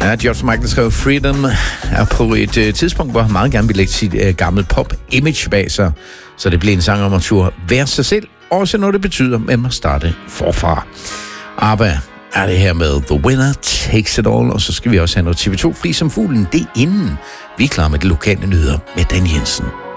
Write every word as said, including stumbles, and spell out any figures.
Ja, George Michael skrev Freedom er på et uh, tidspunkt, hvor han meget gerne ville lægge sit uh, gamle pop-image bag sig. Så det blev en sang om at turde være sig selv, også når det betyder, at man må starte forfra. ABBA er det her med The Winner Takes It All, og så skal vi også have noget T V to Fri som fuglen. Det er inden vi er klar med de lokale nyheder med Dan Jensen.